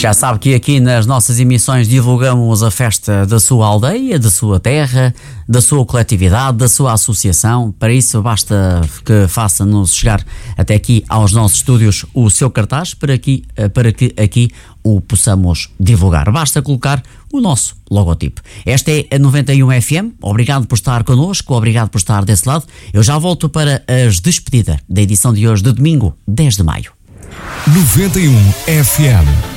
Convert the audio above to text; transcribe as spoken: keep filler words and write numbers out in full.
Já sabe que aqui nas nossas emissões divulgamos a festa da sua aldeia, da sua terra, da sua coletividade, da sua associação. Para isso basta que faça-nos chegar até aqui aos nossos estúdios o seu cartaz para, aqui, para que aqui o possamos divulgar. Basta colocar o nosso logotipo. Esta é a noventa e um F M. Obrigado por estar connosco, obrigado por estar desse lado. Eu já volto para as despedidas da edição de hoje de domingo, dez de maio. noventa e um F M.